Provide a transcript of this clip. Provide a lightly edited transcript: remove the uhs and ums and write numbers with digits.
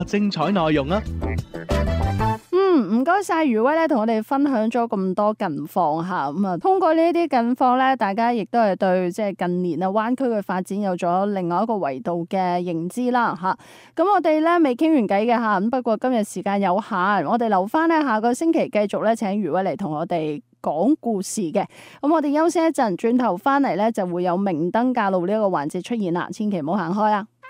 精彩內容啊！ 唔該晒余威咧，同我哋分享咗咁多近況吓，咁啊，通過呢一啲近況咧，大家亦都係對即係近年啊灣區嘅發展有咗另外一個維度嘅認知啦吓。咁我哋咧未傾完偈嘅吓，咁不過今日時間有限，我哋留翻咧下個星期繼續咧，請余威嚟同我哋講故事嘅。咁我哋休息一陣，轉頭翻嚟咧就會有明燈教路呢一個環節出現啦，千祈唔好行開啊！